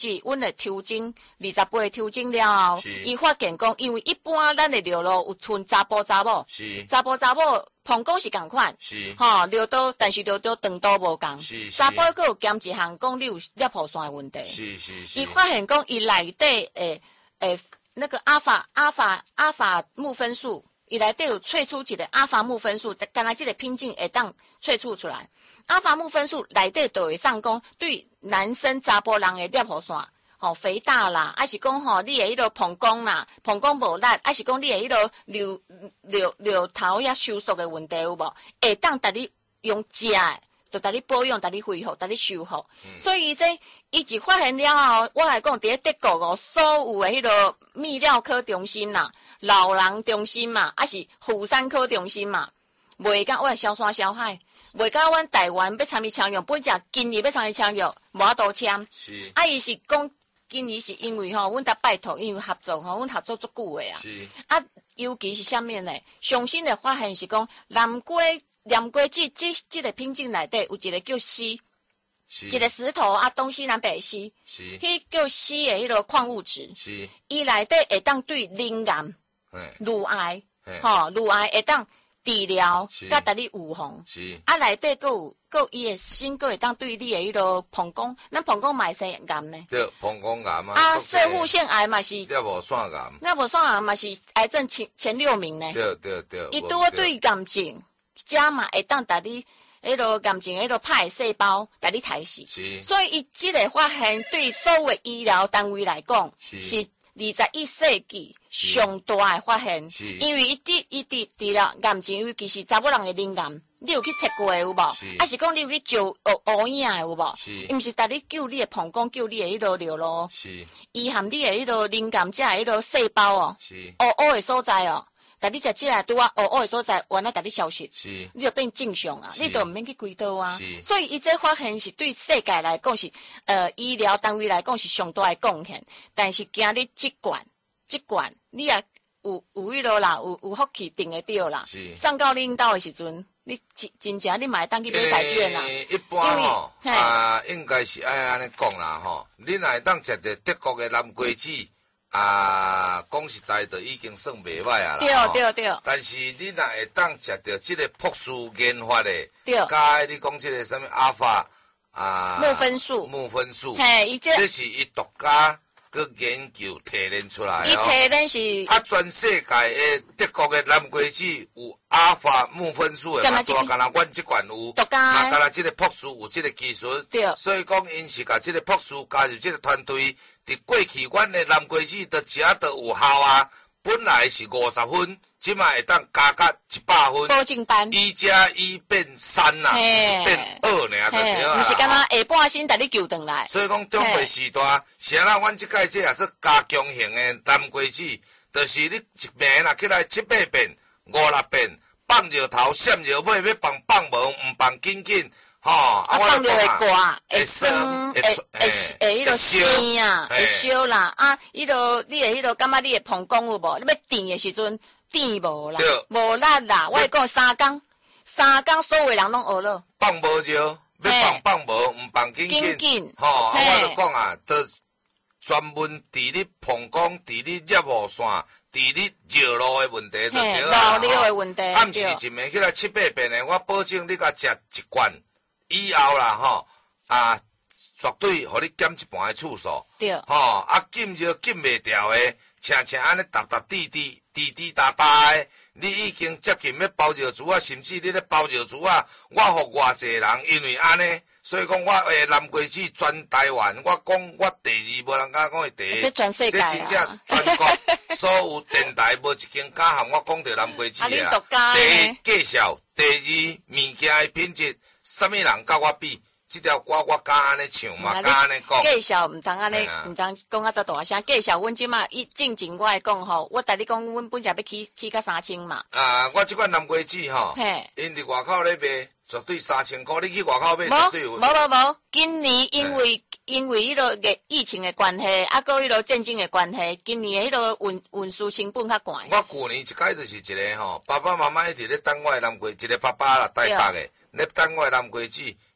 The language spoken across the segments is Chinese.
阮的抽筋20杯抽筋了后，伊发现讲，因为一般咱的尿路有剩查甫查某，查甫膀胱是共款，尿道，但是尿道长度无共，查甫佫有兼一项讲你有尿泡腺的问题，伊发现讲伊内底那个阿法木分数，伊内底有萃出一个阿法木分数，干那这个拼劲会当萃出出来。阿法木分数内底就会上讲对男生查甫人的尿泡腺，肥大啦，还是讲你的迄个膀胱啦，膀胱无力，还是讲你的迄个尿头遐收缩的问题有无？会当带你用食的，就带你保养、带你恢复、带你修复。所以伊一发现了后，我来讲，伫德国所有的迄个泌尿科中心啦、老人中心嘛，还是妇产科中心嘛，袂甲我小山小海。袂甲阮台湾要参与签约，本只今年要参与签约，无法度签。伊是讲今年是因为阮甲拜托，因为合作阮合作足久的啊。尤其是啥物呢？上新的发现是讲，南瓜这个品种内底有一个叫硒，一个石头啊，东西南北硒，迄叫硒的迄个矿物质，伊内底会当对乳癌、乳癌会当治疗，甲带你预防。啊，内底佫有伊的锌，佫会当对你的迄个膀胱，咱膀胱嘛会生癌呢。对， 膀胱癌啊。 啊，射护腺癌嘛是。 尿无腺癌。 尿无腺癌嘛是癌症前6名呢。 对。 伊拄好对癌症，加嘛会当带你迄个癌症迄个歹细胞，带你杀死。所以伊即个发现对所有的医疗单位来讲是。21世纪上大的发现，因为伊治疗癌症，尤其是查某人的乳癌，你有去测过有无？还是讲你有去照乌影的有无？伊毋是带你救你的膀胱，救你的迄个尿路，伊含你的迄个乳癌这迄个细胞哦，乌的所在哦。但你食即个拄啊，乌的所在，原来甲你消失，你就变正常啊，你就毋免去规刀啊。所以伊这发现是对世界来讲是，医疗单位来讲是上大的贡献。但是今日即罐，你也有迄落啦，有福气订会到啦。送到恁兜的时阵，你真正你嘛会当去买彩券啦。 一般应该是爱安尼讲啦你若会当食着德国的蓝瓜子。讲实在的，已经算袂歹啊啦。 对。 但是你若会当食到这个朴素研发的，加你讲这个什么阿法木分数， 嘿， 这是伊独家去研究提炼出来伊提炼是全世界的德国的蓝瓜子有阿法木分数的嘛，做干那阮这款有， 独家， 干那这个朴素有这个技术，所以讲因是甲这个朴素加入这个团队。伫过去，阮的蓝瓜子都食都有效啊。本来是50分，即卖会当加到100分。 保证班。 伊加伊变3啦，是变2尔，对对啊。 毋是干那下半身带你救转来。 所以讲中国时代，是安那阮即届这做加强型的蓝瓜子，就是你一暝若起来7、8遍、5、6遍，放热头、闪热尾，要放无，毋放紧。 放落会挂，会酸，会迄个腥啊，会烧啦。迄个你的迄个感觉你的膀胱有无？你要甜的时阵甜无啦，无力啦。我讲3工，所有人拢学了。 放无热，要放无，毋放紧。我就讲啊，都专门治你膀胱、治你尿路腺、治你尿路的问题就对啦。尿的问题。 毋是一暝起来7、8遍的，我保证你甲食1罐。以后啦绝对互你减一半的次数。 对。 禁就禁袂掉的，请安尼滴答的，你已经接近要包尿珠啊，甚至你咧包尿珠啊，我互偌济人，因为安尼，所以讲我诶蓝瓜子全台湾，我讲我第2，无人敢讲会第1。 这全世界这真正全国所有电台无一间敢含我讲着蓝瓜子的啦。第1介绍，第2物件的品质。啥物人甲我比？这条歌我敢安尼唱嘛，敢安尼讲。 介绍毋通安尼，毋通讲啊遮大声。介绍阮即马正经我来讲吼，我带你讲，阮本来要起到3000嘛。 我即款蓝瓜子吼，因伫外口咧卖，绝对3000块。你去外口买绝对有。无， 今年因为迄个疫情的关系，佮迄个战争的关系，今年的迄个运输成本较悬。 我旧年一届就是一个吼，爸爸妈妈一直咧等我的蓝瓜，一个爸爸啦，台北的。咧等我的蓝瓜子，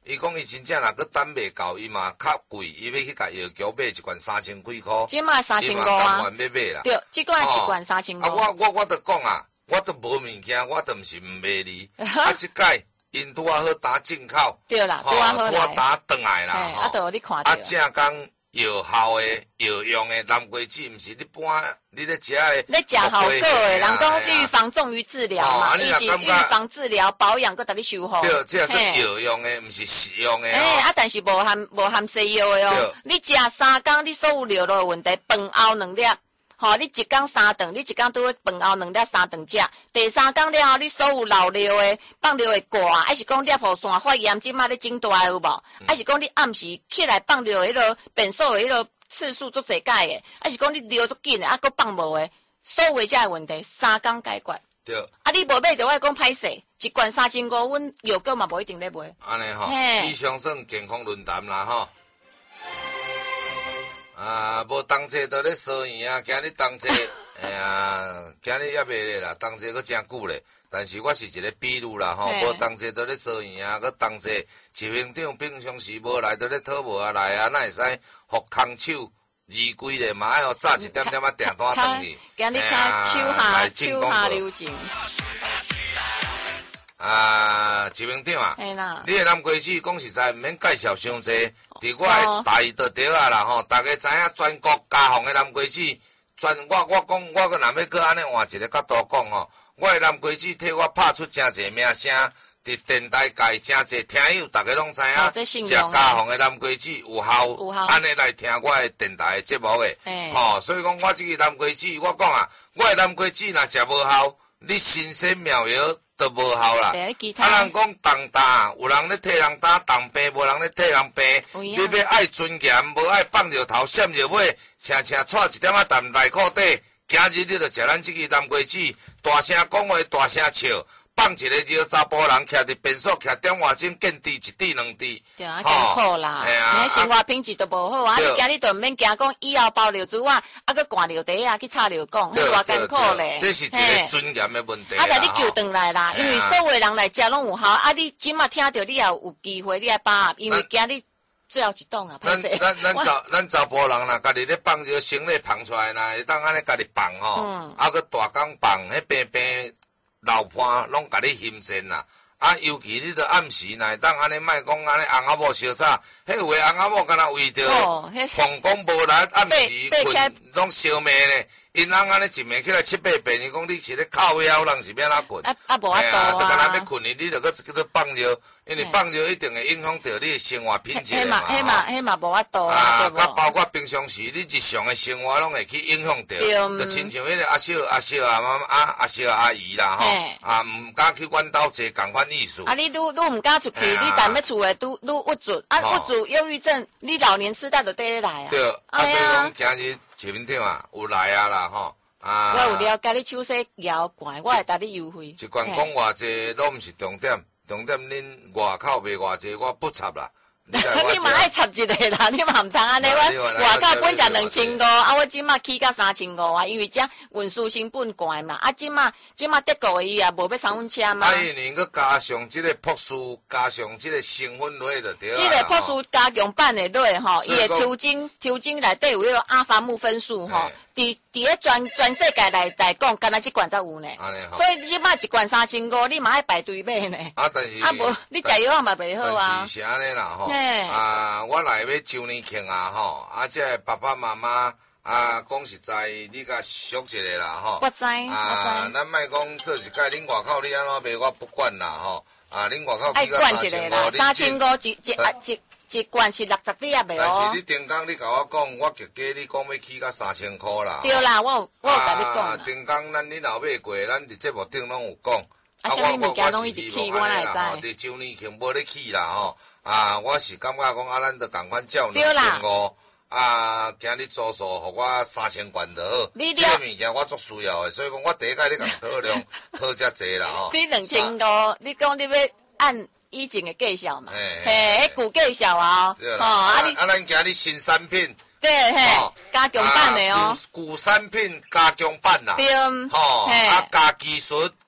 伊讲伊真正若佮等袂到，伊嘛较贵，伊要去甲药局买一罐3000几箍。 即嘛3500啊。 伊嘛甘愿要买啦。 对，即罐一罐3500。 我著讲啊，我都无物件，我都毋是毋卖你。啊，即届因拄啊好打进口。 对啦，拄啊好来。 拄啊打转来啦。 啊，都你看到。 啊，正讲药效的、药用的南瓜子，毋是一般你咧食的。 咧食效果的，人讲预防重于治疗嘛，伊是预防治疗保养，佮甲你修复。 对，这是药用的，毋是食用的。 啊，但是无含西药的哦。你食3工，你所有尿路问题，饭后2粒。吼，你一工3顿，你一工拄饭后2粒3顿食。第3工了后，你所有老尿的、放尿的挂，还是讲尿泡腺发炎，即马咧整大有无？还是讲你暗时起来放尿的迄落便所的迄落次数足侪解的？还是讲你尿足紧的，啊，佮放无的？所有这问题3工解决。 对。 啊，你无买着我讲歹势，一罐3500，阮药局嘛无一定咧卖。 安尼吼，以上算健康论坛啦吼。无同齐都咧烧圆啊！今日同齐，哎呀，今日也袂咧啦，同齐佫真久咧。但是我是一个比喻啦吼，无同齐都咧烧圆啊，佫同齐执行长平常时无来都咧讨无啊来啊，哪会使互空手移归咧嘛？爱互早一点点啊订单转去。 今日看手下留情。 执行长啊， 你的南瓜子讲实在，毋免介绍伤济，伫我的大意就对啊啦吼，大家知影全国家行的南瓜子，我讲，我若要搁安尼换一个角度讲吼，我的南瓜子替我拍出真侪名声，伫电台界真侪听友，大家拢知影，食家行的南瓜子有效，安尼来听我的电台的节目的，吼，所以讲我即个南瓜子，我讲啊，我的南瓜子若食无效，你新鲜妙药。都无效啦！人讲重担，有人咧替人担重病，无人咧替人病。你要爱尊严，无爱放着头，闪着尾，请带一点仔淡内裤底。今日你着食咱即个南瓜子，大声讲话，大声笑。放一个尿查甫人徛伫便所徛点外钟，见滴一滴2滴， 对啊，艰苦啦，你生活品质都无好啊！你今日都毋免惊讲以后包尿珠啊，搁灌尿袋啊，去插尿管，迄偌艰苦咧。 这是一个尊严的问题。 啊，但你救转来啦，因为所有的人来食拢有效，啊，你即马听到你也有机会，你来把握，因为今日最后一档啊， 咱查甫人啦，家己咧放尿生理放出来啦，会当安尼家己放吼，啊，搁大工放，迄平平。老伴拢甲你欣赏啦，啊，尤其你着暗时若会当安尼，莫讲安尼翁仔某烧炒，迄有诶翁仔某敢若为着膀胱无力，暗时困拢烧糜咧。因翁安尼一暝起来7、8遍，你讲你是咧靠腰，人是要哪困？ 无法度啊！ 就敢若要困你着搁叫做放尿，因为放尿一定会影响到你诶生活品质嘛。 迄嘛无法度啊！ 甲包括平常时你日常诶生活拢会去影响到，就亲像迄个阿小阿妈阿小阿姨啦吼，毋敢去阮兜坐共款意思。 你愈毋敢出去，你但要厝诶愈郁住，郁住忧郁症，你老年痴呆就缀咧来啊。 对，所以讲今日徐明天啊有来啊啦吼。 我有了解你手势摇怪，我会搭你优惠。 一罐讲偌济，拢毋是重点，重点恁外口卖偌济，我不插啦。 你嘛爱插一个啦，你嘛毋通安尼。我外口本价2500，啊，我即马起到3500啊，因为遮运输成本贵嘛。啊，即马德国伊也无要送阮车嘛。 因为佮加上即个朴素，加上即个成分类就对啦。 即个朴素加强版的类吼，伊的抽筋内底有迄个阿法木分数吼。伫咧全世界来讲，干那即罐才有呢。所以即马一罐3500，你嘛爱排队买呢。 但是无你食药嘛袂好啊。 但是安尼啦吼。我来要周年庆啊吼，即个爸爸妈妈讲实在，你甲俗一个啦吼。 我知。 咱莫讲做一届，恁外口你安怎卖我不管啦吼。恁外口爱管一个啦，3500一罐是60粒袂哦。 但是你顶工你甲我讲，我结果你讲要起到3000块啦。 对啦，我有甲你讲。 顶工咱恁后买过，咱伫节目顶拢有讲。 啥物物件拢一直起，我哪会知？ 伫周年庆无咧起啦吼。我是感觉讲咱着共款照2500。今日做数，互我3000罐就好。这个物件我足需要的，所以讲我第一届你共讨量讨遮济啦吼。 你2500，你讲你要按以前的计数嘛？迄旧计数啊！ 咱今日新产品。 对，加强版的哦。 旧产品加强版啦。 对。 加技术。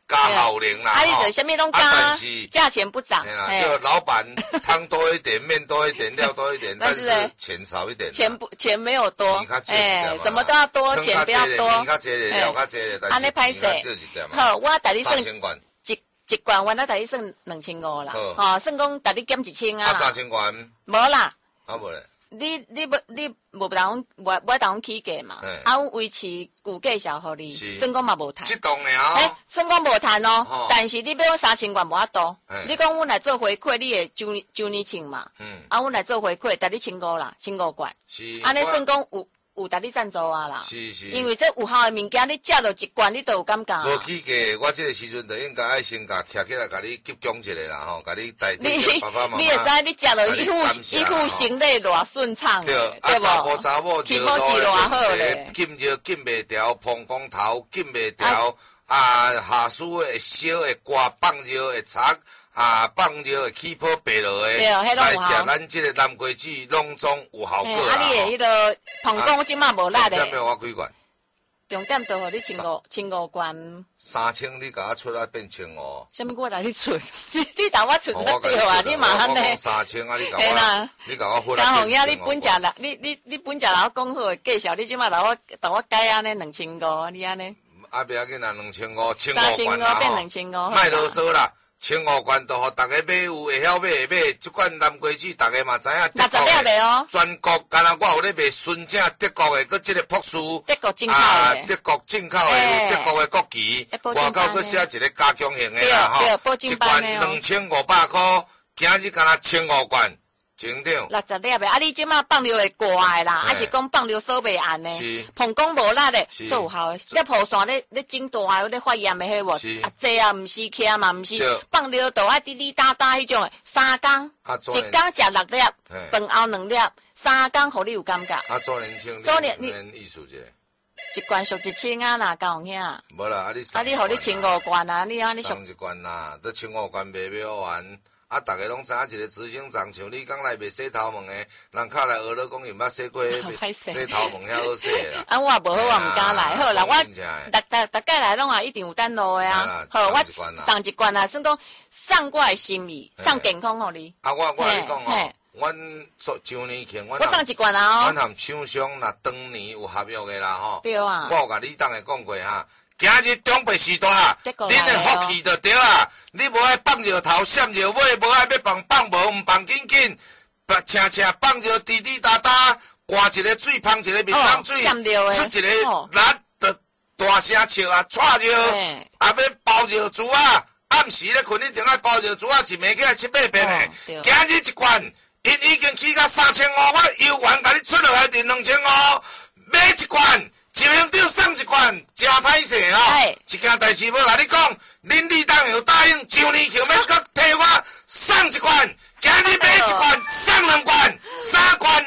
加效能啦， 你就什么拢加， 但是价钱不涨， 就老板汤多一点，面多一点，料多一点，但是钱少一点， 钱没有多，什么都要多，钱不要多， 面较济，料较济，但是钱较少一点嘛。 好，我带你算 3000元， 一罐原来带你算2500啦，哦，算讲带你减1000啊。 3000元， 无啦， 无咧。 你无当我当起价嘛，维持股价小互你，算讲嘛无赚。 这当然算讲无赚哦，但是你要我3000元无法度。你讲阮来做回馈，你会周年庆嘛？阮来做回馈，带你1500啦，1500罐。安尼算讲有带你赞助啊啦。因为这有效的物件，你食到一罐，你都有感觉。 无起价，我这个时阵就应该爱先徛起来，甲你集中一下啦吼，甲你带你爸爸妈妈。 你会知你食到一副心内偌顺畅，对无？查某气泡质偌好咧， 禁就禁袂掉，膀胱头禁袂掉，下水会烧会刮，放尿会擦。放尿会起泡白落的，来食咱这个南瓜子，拢总有效果啦。 你的迄个膀胱即马无力的。 重点我几罐？ 重点就互你15罐。 3000你甲我出来变1500。 什么我来你出？你打我出得对啊？你马上咧。 我讲3000啊！你甲我分来变1500。 江红呀，你本价啦，你本价老讲好的介绍，你即马老我改安尼2500，你安尼。 不要紧啦，2500，1500罐啦变2500， 卖啰嗦啦。1500罐都互大家买，有会晓买会买。这款南瓜子大家嘛知影，德国的全国，敢若我有咧卖纯正德国的，佮这个朴素， 德国进口的， 德国进口的，有德国的国旗，外口佮写一个加强型的啦吼。一罐2500块，今日敢若1500罐。真对 ，60粒的，你即马放尿会挂的啦，还是讲放尿锁袂按的？膀胱无力的，做有效的。你蒲线咧整大的，咧发炎的迄无？这啊，毋是徛嘛，毋是放尿都爱滴滴答答迄种的。3工，一工食6粒，饭后2粒，3工，互你有感觉。 周年庆，你意思者？ 一罐属1000啊啦，高兄。 无啦， 你互你15罐啊，你送一罐啦，都15罐卖完。大家拢知影一个执行长，像你讲来卖洗头毛的，人敲来学了讲，伊捌洗过洗头毛遐好洗啦。 我也无好，我毋敢来。好啦，我大概来拢一定有等路的啊。好，我送一罐啊，算讲送我的心意，送健康互你。 我跟你讲哦，阮做周年庆， 我送一罐啊。 阮含厂商若当年有合约的啦吼。 对啊。 我有甲你当下讲过哈。今日长辈时代啊，恁的福气就对啊！你无爱放尿头、闪尿尾，无爱要放无，毋放紧紧，请放尿滴滴答答，灌一个水，喷一个面汤水，出一个力，就大声笑啊，踹尿，啊要包尿珠啊！暗时咧困，一定爱包尿珠啊，一暝起来7-8遍的。今日一罐，因已经起到3500，我邮完甲你出落来订2500，买一罐。一名长送一罐，真歹势哦！一件代志要甲你讲，恁李董有答应周年庆要搁替我送一罐，今日买一罐送2罐，3罐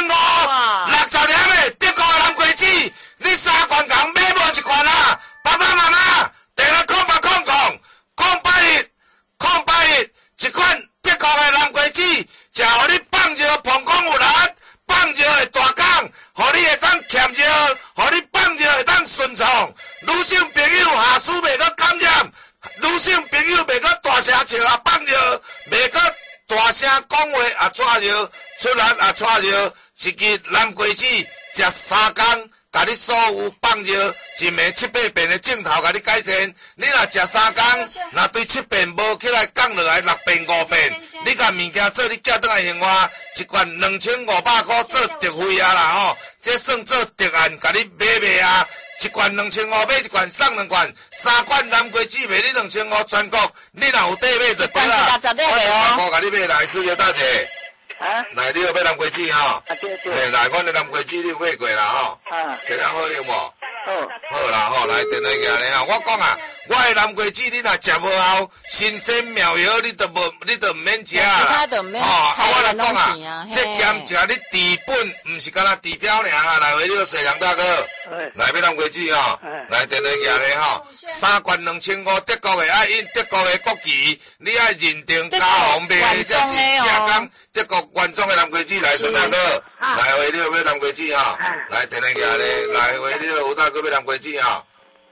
2500，60粒的德国的南瓜子，你3罐共买无一罐啊！爸爸妈妈，电话0800，一罐德国的南瓜子，食互你放尿膀胱有力。放尿会大讲，互你会当欠尿，互你放尿会当顺畅。女性朋友下水袂阁感染，女性朋友袂阁大声笑啊放尿，袂阁大声讲话踹尿，出力踹尿。一支南瓜子食3工，甲你所有放尿一暝7-8遍的镜头甲你改善。你若食3工，若对7遍无起来降落来6遍5遍，你甲物件做你寄倒来另外一罐2500块做特惠啊啦吼，这算做特案甲你买啊。一罐2500买一罐送2罐，3罐南瓜子卖你2500，全国你若有底买就对啦。我甲你买来4个大姐。来，你有买南瓜子吼？对。来，阮的南瓜子你有买过啦吼？质量好用无？好啦吼，来电来个咧吼，我讲啊，我的南瓜子你若食无效，新鲜妙药你都毋免食啦。我来讲啊，这兼食你治本，毋是干那治标尔啊。来，回你水良大哥，来买南瓜子吼，来电来个咧吼，3罐2500，德国的爱印德国的国旗，你爱认定加红牌，这是正港德国原装的南瓜子。来，孙大哥，来回你买南瓜子吼，来电来个咧，来回你吴大哥买南瓜子吼。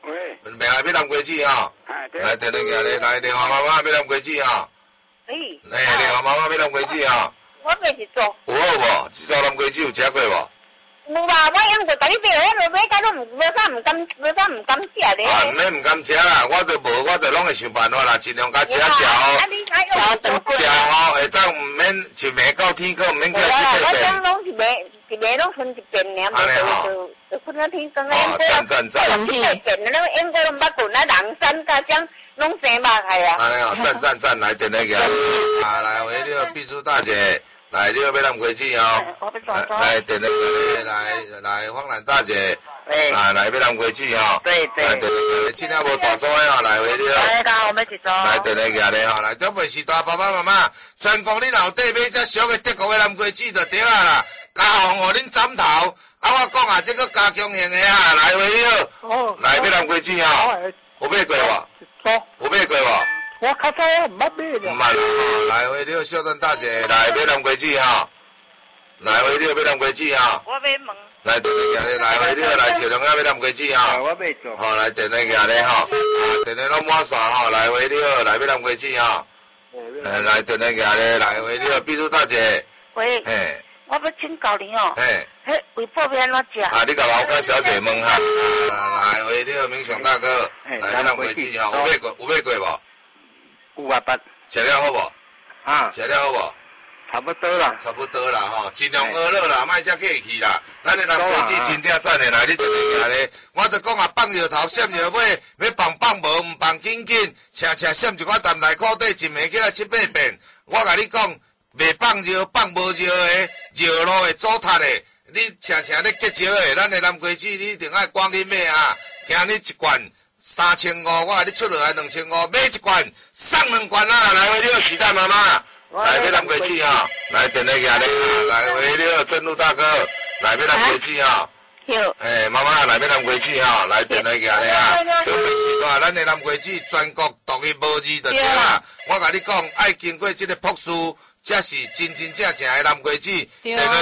喂， 明来要南瓜子吼，来电话行咧，来电话妈妈要南瓜子吼，电话妈妈要南瓜子吼， 我买一组。 有好无？一组南瓜子有食过无？ 有啊，我用过，甲你买，迄落买甲拢无啥唔敢食咧。 你唔敢食啦，我就无，我就拢会想办法啦，尽量甲食食哦。食哦，会当唔免一暝到天光，唔免过去我遍。 讲拢一暝拢分一遍尔， 安尼吼， 就分到天光。 赞。 一遍了，因过拢捌滚啊，人山甲将拢生肉系啊。 安尼吼，赞，来电那个，来回你个秘书大姐。来，你要买南瓜子哦。来，电那个，来，芳兰大姐。来买南瓜子哦。 对。 来，电那个，尽量无大组的哦，来回你。 来，我们一组。 来，电那个咧吼，来，准备是大爸爸妈妈，全国你老弟买只俗的德国的南瓜子就对啊啦。加红互恁斩头，我讲啊，这个加强型的啊，来回你。来买南瓜子哦。有买过无？有买过无？ 我较早我唔捌买唔捌啦，来回了小邓大姐，来买南瓜子哈，来回了买南瓜子哈。 我买问。 来电话行咧，来回了来潮龙仔买南瓜子哈。 我买做。 好，来电话行咧哈，电话拢满线哈，来回了来买南瓜子哈。来电话行咧，来回了秘书大姐。 喂。 嘿。 我要请教你哦。 嘿。 迄微波要安怎食？ 啊，你甲老家小姐问哈。来回了明雄大哥，来买南瓜子哈，有买过无？ 有啊捌， 吃了好无？ 啊， 吃了好无？ 差不多啦， 吼，尽量学了啦，莫遮客气啦。咱的南瓜子真正赞的啦，你定定行咧。我就讲啊，放摇头，闪摇尾，要放无，唔放紧，车闪一寡淡内裤底，一暝起来7、8遍。我甲你讲，袂放摇，放无摇的，摇路会阻塌的。你车咧结石的，咱的南瓜子你一定爱赶紧买啊！今日一罐。3500，我甲你出落来2500，买一罐送2罐啦！来回了时代妈妈，来买南瓜子哈，来电话行咧，来回了正路大哥，来买南瓜子哈。 有。 妈妈来买南瓜子哈，来电话行咧啊！准备时代，咱的南瓜子全国独一无二就对啦。我甲你讲，爱经过这个朴素，才是真正的南瓜子。电话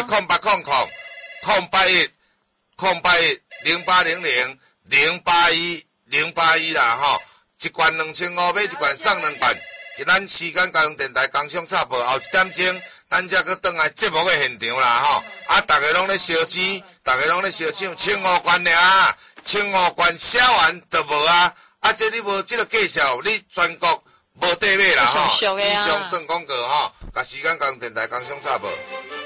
0800081081啦吼，一罐2500，买一罐送2罐。咱时间交通电台工商插播后1点钟，咱才去转来节目的现场啦吼。大家拢咧烧钱，大家拢咧烧抢15罐尔，15罐写完就无啊。这你无这个介绍，你全国无地买啦吼。以上算广告吼，甲时间交通电台工商插播。